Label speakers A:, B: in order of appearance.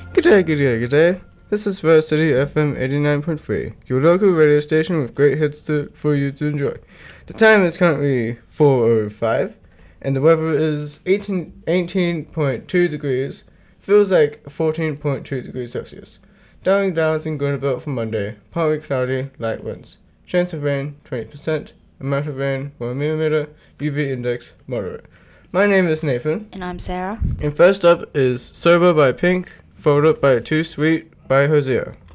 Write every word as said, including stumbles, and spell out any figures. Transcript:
A: Good day, good day, good day. This is Verse City F M eighty-nine point three, your local radio station with great hits to, for you to enjoy. The time is currently four oh five, and the weather is eighteen point two degrees, feels like fourteen point two degrees Celsius. Darling downs and going about for Monday, partly cloudy, light winds. Chance of rain, twenty percent, amount of rain, one millimeter, U V index, moderate. My name is Nathan.
B: And I'm Sarah.
A: And first up is Sober by Pink, followed up by Too Sweet by Hosea.